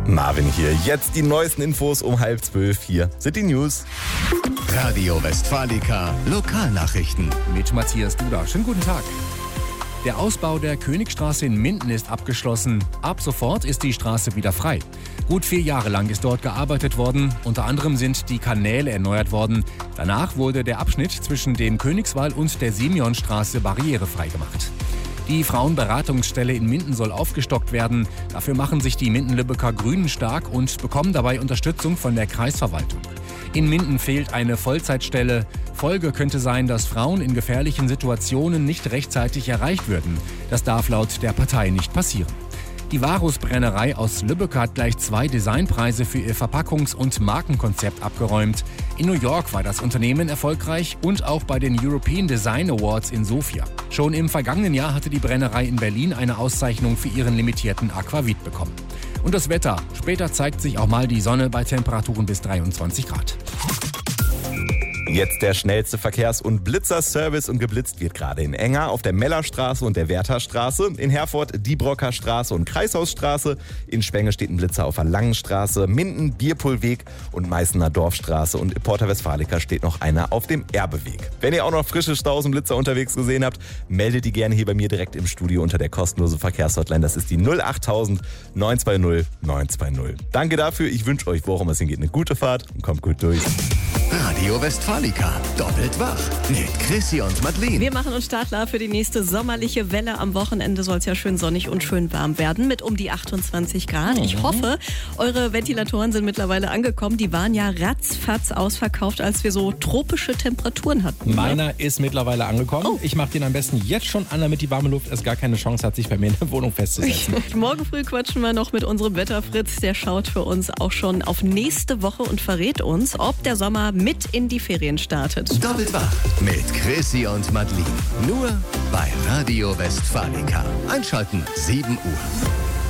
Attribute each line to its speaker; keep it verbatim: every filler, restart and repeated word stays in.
Speaker 1: Marvin hier. Jetzt die neuesten Infos um halb zwölf. Hier sind die News.
Speaker 2: Radio Westfalica Lokalnachrichten.
Speaker 3: Mit Matthias Duda. Schönen guten Tag. Der Ausbau der Königstraße in Minden ist abgeschlossen. Ab sofort ist die Straße wieder frei. Gut vier Jahre lang ist dort gearbeitet worden. Unter anderem sind die Kanäle erneuert worden. Danach wurde der Abschnitt zwischen dem Königswall und der Simeonstraße barrierefrei gemacht. Die Frauenberatungsstelle in Minden soll aufgestockt werden. Dafür machen sich die Minden-Lübecker Grünen stark und bekommen dabei Unterstützung von der Kreisverwaltung. In Minden fehlt eine Vollzeitstelle. Folge könnte sein, dass Frauen in gefährlichen Situationen nicht rechtzeitig erreicht würden. Das darf laut der Partei nicht passieren. Die Varus-Brennerei aus Lübeck hat gleich zwei Designpreise für ihr Verpackungs- und Markenkonzept abgeräumt. In New York war das Unternehmen erfolgreich und auch bei den European Design Awards in Sofia. Schon im vergangenen Jahr hatte die Brennerei in Berlin eine Auszeichnung für ihren limitierten Aquavit bekommen. Und das Wetter. Später zeigt sich auch mal die Sonne bei Temperaturen bis dreiundzwanzig Grad.
Speaker 1: Jetzt der schnellste Verkehrs- und Blitzerservice und geblitzt wird gerade in Enger auf der Mellerstraße und der Wertherstraße, in Herford die Brocker Straße und Kreishausstraße, in Spenge steht ein Blitzer auf der Langen Straße, Minden Bierpohlweg und Meißener Dorfstraße und in Porta Westfalica steht noch einer auf dem Erbeweg. Wenn ihr auch noch frische Staus und Blitzer unterwegs gesehen habt, meldet die gerne hier bei mir direkt im Studio unter der kostenlosen Verkehrshotline. Das ist die null acht tausend neun zwei null neun zwei null. Danke dafür, ich wünsche euch, wo auch immer es hingeht, eine gute Fahrt und kommt gut durch.
Speaker 2: Radio Westfalica, doppelt wach mit Chrissy und Madeleine.
Speaker 4: Wir machen uns startklar für die nächste sommerliche Welle. Am Wochenende soll es ja schön sonnig und schön warm werden mit um die achtundzwanzig Grad. Ich hoffe, eure Ventilatoren sind mittlerweile angekommen. Die waren ja ratzfatz ausverkauft, als wir so tropische Temperaturen hatten.
Speaker 5: Meiner ist mittlerweile angekommen. Oh. Ich mache den am besten jetzt schon an, damit die warme Luft erst gar keine Chance hat, sich bei mir in der Wohnung festzusetzen.
Speaker 4: Morgen früh quatschen wir noch mit unserem Wetterfritz. Der schaut für uns auch schon auf nächste Woche und verrät uns, ob der Sommer mit in die Ferien startet.
Speaker 2: Doppelt wach mit Chrissy und Madeleine. Nur bei Radio Westfalica. Einschalten sieben Uhr.